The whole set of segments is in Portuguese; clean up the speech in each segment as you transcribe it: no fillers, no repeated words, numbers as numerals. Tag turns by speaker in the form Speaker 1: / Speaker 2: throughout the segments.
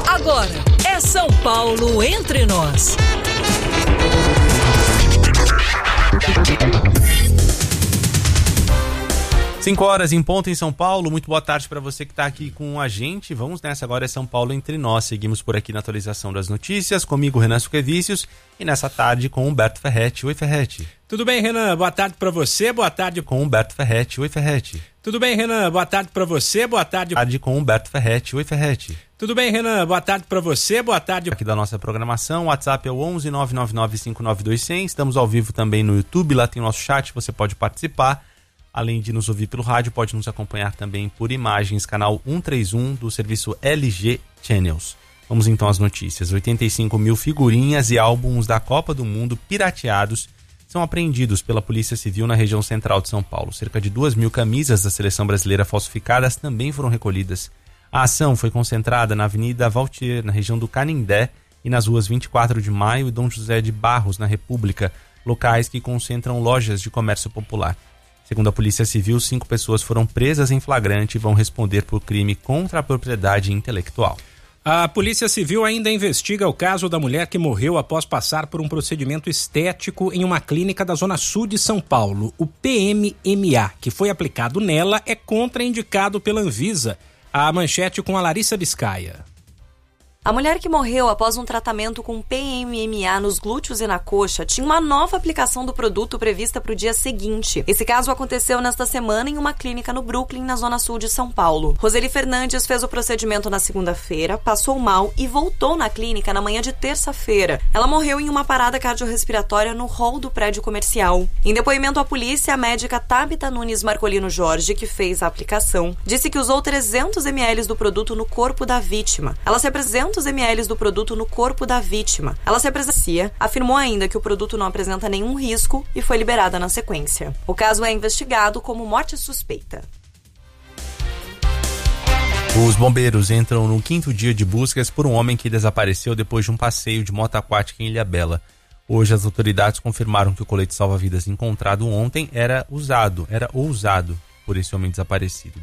Speaker 1: Agora é São Paulo entre nós.
Speaker 2: Cinco horas em ponto em São Paulo. Muito boa tarde para você que está aqui com a gente. Vamos nessa, agora é São Paulo entre nós. Seguimos por aqui na atualização das notícias. Comigo, Renan Suquevicius, e nessa tarde com Humberto Ferretti. Oi, Ferretti.
Speaker 3: Tudo bem, Renan? Boa tarde para você. Boa tarde
Speaker 2: com Humberto Ferretti. Oi, Ferretti.
Speaker 3: Tudo bem, Renan? Boa tarde para você. Boa tarde
Speaker 2: com Humberto Ferretti. Oi, Ferretti.
Speaker 3: Tudo bem, Renan? Boa tarde para você. Boa tarde.
Speaker 2: Aqui da nossa programação, o WhatsApp é o 11 999 592 Estamos ao vivo também no YouTube, lá tem o nosso chat, você pode participar. Além de nos ouvir pelo rádio, pode nos acompanhar também por imagens, canal 131 do serviço LG Channels. Vamos então às notícias. 85 mil figurinhas e álbuns da Copa do Mundo pirateados são apreendidos pela Polícia Civil na região central de São Paulo. Cerca de 2.000 camisas da seleção brasileira falsificadas também foram recolhidas. A ação foi concentrada na Avenida Valtier, na região do Canindé, e nas ruas 24 de Maio e Dom José de Barros, na República, locais que concentram lojas de comércio popular. Segundo a Polícia Civil, 5 pessoas foram presas em flagrante e vão responder por crime contra a propriedade intelectual.
Speaker 3: A Polícia Civil ainda investiga o caso da mulher que morreu após passar por um procedimento estético em uma clínica da Zona Sul de São Paulo. O PMMA, que foi aplicado nela, é contraindicado pela Anvisa. A manchete com a Larissa Biscaia.
Speaker 4: A mulher que morreu após um tratamento com PMMA nos glúteos e na coxa tinha uma nova aplicação do produto prevista para o dia seguinte. Esse caso aconteceu nesta semana em uma clínica no Brooklyn, na Zona Sul de São Paulo. Roseli Fernandes fez o procedimento na segunda-feira, passou mal e voltou na clínica na manhã de terça-feira. Ela morreu em uma parada cardiorrespiratória no hall do prédio comercial. Em depoimento à polícia, a médica Tabita Nunes Marcolino Jorge, que fez a aplicação, disse que usou 300 ml do produto no corpo da vítima. Ela se apresenta ml do produto no corpo da vítima. Ela se apresentou, afirmou ainda que o produto não apresenta nenhum risco e foi liberada na sequência. O caso é investigado como morte suspeita.
Speaker 2: Os bombeiros entram no 5º dia de buscas por um homem que desapareceu depois de um passeio de moto aquática em Ilhabela. Hoje as autoridades confirmaram que o colete salva-vidas encontrado ontem era usado por esse homem desaparecido.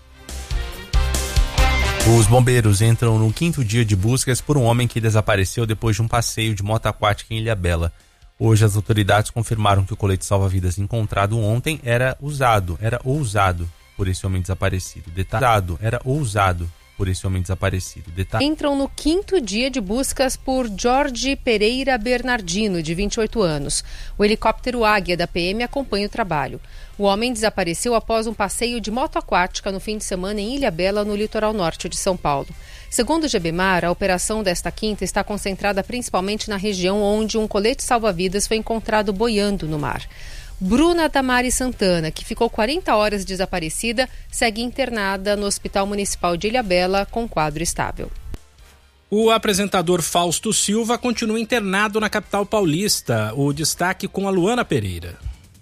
Speaker 2: Os bombeiros entram no 5º dia de buscas por um homem que desapareceu depois de um passeio de moto aquática em Ilhabela. Hoje as autoridades confirmaram que o colete salva-vidas encontrado ontem era usado por esse homem desaparecido.
Speaker 5: Entram no 5º dia de buscas por Jorge Pereira Bernardino, de 28 anos. O helicóptero Águia da PM acompanha o trabalho. O homem desapareceu após um passeio de moto aquática no fim de semana em Ilhabela, no litoral norte de São Paulo. Segundo o GBMAR, a operação desta quinta está concentrada principalmente na região onde um colete salva-vidas foi encontrado boiando no mar. Bruna Tamari Santana, que ficou 40 horas desaparecida, segue internada no Hospital Municipal de Ilhabela com quadro estável.
Speaker 3: O apresentador Fausto Silva continua internado na capital paulista. O destaque com a Luana Pereira.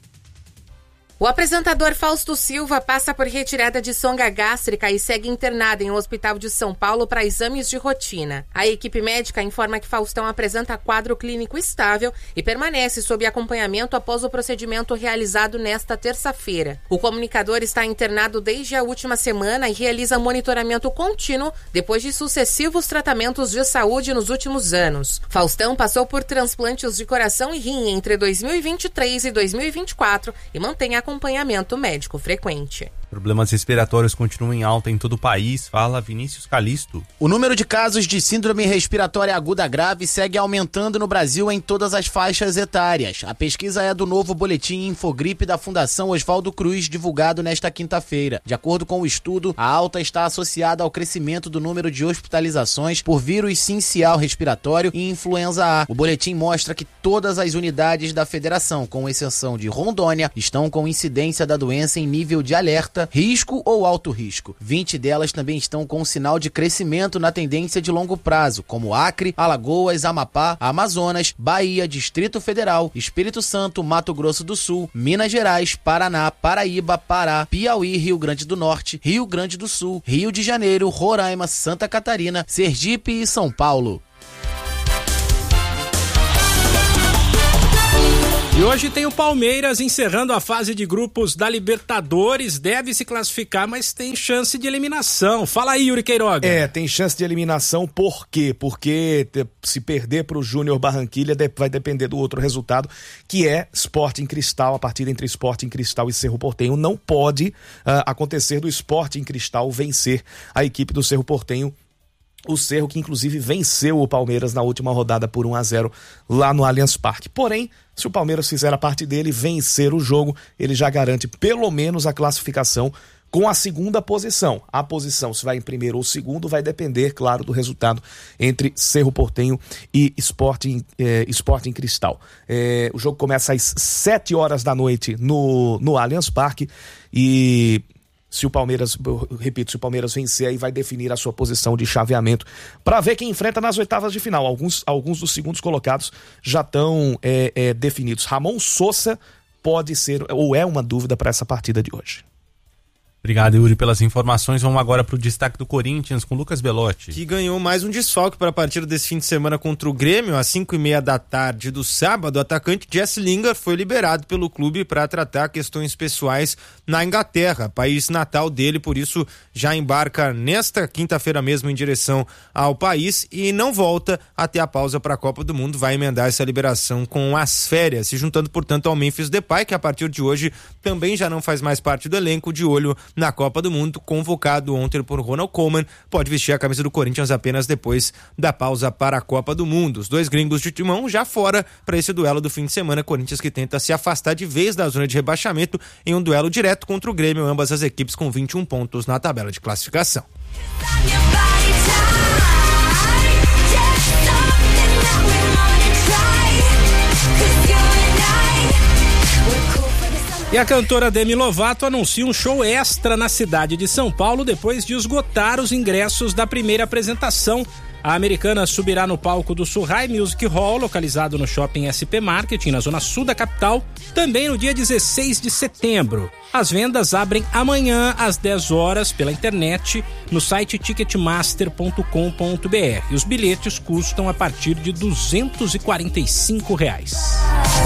Speaker 6: O apresentador Fausto Silva passa por retirada de sonda gástrica e segue internado em um hospital de São Paulo para exames de rotina. A equipe médica informa que Faustão apresenta quadro clínico estável e permanece sob acompanhamento após o procedimento realizado nesta terça-feira. O comunicador está internado desde a última semana e realiza monitoramento contínuo depois de sucessivos tratamentos de saúde nos últimos anos. Faustão passou por transplantes de coração e rim entre 2023 e 2024 e mantém acompanhamento médico frequente.
Speaker 2: Problemas respiratórios continuam em alta em todo o país, fala Vinícius Calisto.
Speaker 7: O número de casos de síndrome respiratória aguda grave segue aumentando no Brasil em todas as faixas etárias. A pesquisa é do novo boletim Infogripe da Fundação Oswaldo Cruz, divulgado nesta quinta-feira. De acordo com o estudo, a alta está associada ao crescimento do número de hospitalizações por vírus sincial respiratório e influenza A. O boletim mostra que todas as unidades da federação, com exceção de Rondônia, estão com incidência da doença em nível de alerta, risco ou alto risco. 20 delas também estão com um sinal de crescimento na tendência de longo prazo, como Acre, Alagoas, Amapá, Amazonas, Bahia, Distrito Federal, Espírito Santo, Mato Grosso do Sul, Minas Gerais, Paraná, Paraíba, Pará, Piauí, Rio Grande do Norte, Rio Grande do Sul, Rio de Janeiro, Roraima, Santa Catarina, Sergipe e São Paulo.
Speaker 3: E hoje tem o Palmeiras encerrando a fase de grupos da Libertadores, deve se classificar, mas tem chance de eliminação. Fala aí, Yuri Queiroga.
Speaker 8: Tem chance de eliminação, por quê? Porque se perder pro Júnior Barranquilla vai depender do outro resultado, que é Sporting Cristal. A partida entre Sporting Cristal e Cerro Porteño não pode acontecer do Sporting Cristal vencer a equipe do Cerro Porteño. O Cerro que inclusive venceu o Palmeiras na última rodada por 1-0 lá no Allianz Parque. Porém, se o Palmeiras fizer a parte dele e vencer o jogo, ele já garante pelo menos a classificação com a segunda posição. A posição, se vai em primeiro ou segundo, vai depender, claro, do resultado entre Cerro Porteño e Sporting Cristal. O jogo começa às 7 horas da noite no Allianz Parque e... Se o Palmeiras vencer, aí vai definir a sua posição de chaveamento para ver quem enfrenta nas oitavas de final. Alguns dos segundos colocados já estão definidos. Ramon Sosa pode ser ou é uma dúvida para essa partida de hoje.
Speaker 2: Obrigado, Yuri, pelas informações. Vamos agora para o destaque do Corinthians com Lucas Belotti.
Speaker 9: Que ganhou mais um desfalque para a partida desse fim de semana contra o Grêmio. Às 5:30 da tarde do sábado, o atacante Jesse Lingard foi liberado pelo clube para tratar questões pessoais na Inglaterra, país natal dele, por isso já embarca nesta quinta-feira mesmo em direção ao país e não volta até a pausa para a Copa do Mundo. Vai emendar essa liberação com as férias, se juntando, portanto, ao Memphis Depay, que a partir de hoje também já não faz mais parte do elenco, de olho na Copa do Mundo, convocado ontem por Ronald Koeman, pode vestir a camisa do Corinthians apenas depois da pausa para a Copa do Mundo. Os dois gringos de timão já fora para esse duelo do fim de semana. Corinthians que tenta se afastar de vez da zona de rebaixamento em um duelo direto contra o Grêmio, ambas as equipes com 21 pontos na tabela de classificação.
Speaker 3: E a cantora Demi Lovato anuncia um show extra na cidade de São Paulo depois de esgotar os ingressos da primeira apresentação. A americana subirá no palco do Surrai Music Hall, localizado no Shopping SP Marketing, na zona sul da capital, também no dia 16 de setembro. As vendas abrem amanhã às 10 horas pela internet no site ticketmaster.com.br. Os bilhetes custam a partir de R$ 245.